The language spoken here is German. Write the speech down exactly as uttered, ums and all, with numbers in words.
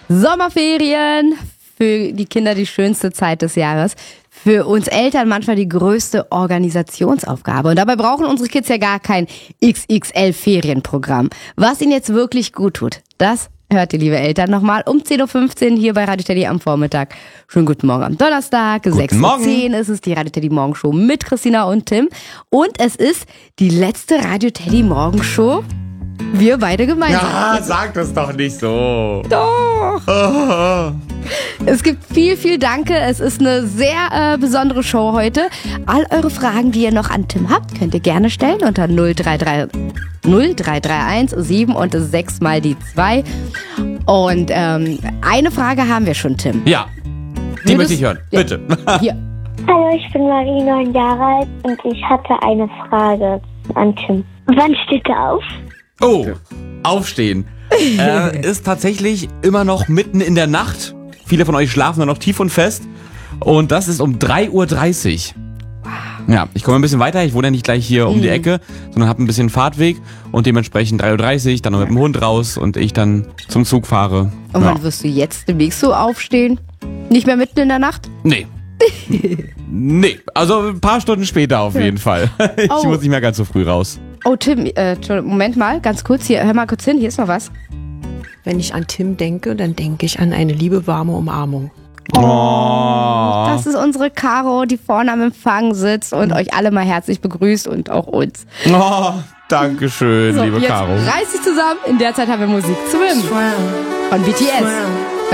Sommerferien, für die Kinder die schönste Zeit des Jahres. Für uns Eltern manchmal die größte Organisationsaufgabe. Und dabei brauchen unsere Kids ja gar kein X X L-Ferienprogramm. Was ihnen jetzt wirklich gut tut, das hört ihr, liebe Eltern, nochmal um zehn Uhr fünfzehn hier bei Radio Teddy am Vormittag. Schönen guten Morgen am Donnerstag, sechs Uhr zehn ist es, die Radio Teddy Morgenshow mit Christina und Tim. Und es ist die letzte Radio Teddy Morgenshow. Wir beide gemeinsam. Ja, sag das doch nicht so. Doch. Oh. Es gibt viel, viel Danke. Es ist eine sehr äh, besondere Show heute. All eure Fragen, die ihr noch an Tim habt, könnt ihr gerne stellen unter null drei drei eins sieben und sechs mal die zwei. Und ähm, eine Frage haben wir schon, Tim. Ja, die Würdest- möchte ich hören. Ja. Bitte. Hier. Hallo, ich bin Marie, neun Jahre alt und ich hatte eine Frage an Tim. Wann steht er auf? Oh, aufstehen. äh, ist tatsächlich immer noch mitten in der Nacht. Viele von euch schlafen dann noch tief und fest. Und das ist um drei Uhr dreißig. Ja, ich komme ein bisschen weiter. Ich wohne ja nicht gleich hier um die Ecke, sondern habe ein bisschen Fahrtweg. Und dementsprechend drei Uhr dreißig, dann noch mit dem Hund raus und ich dann zum Zug fahre. Und Ja. wann wirst du jetzt demnächst so aufstehen? Nicht mehr mitten in der Nacht? Nee. Nee, also ein paar Stunden später auf jeden Fall. Ich Oh. muss nicht mehr ganz so früh raus. Oh, Tim, äh, Entschuldigung, Moment mal, ganz kurz hier, hör mal kurz hin, hier ist noch was. Wenn ich an Tim denke, dann denke ich an eine liebe, warme Umarmung. Oh. Das ist unsere Caro, die vorne am Empfang sitzt und euch alle mal herzlich begrüßt und auch uns. Oh, Dankeschön, So, liebe jetzt Caro. reiß dich zusammen. In der Zeit haben wir Musik. Swim von B T S.